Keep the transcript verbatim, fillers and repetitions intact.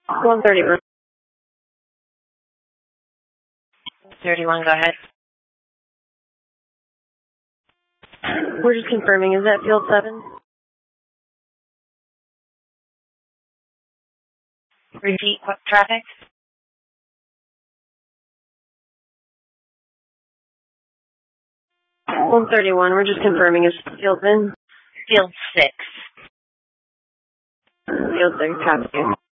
one thirty. thirty-one, go ahead. We're just confirming, is that field seven? Repeat what traffic? one thirty-one, we're just confirming, is field in? Field six. Field six, copy.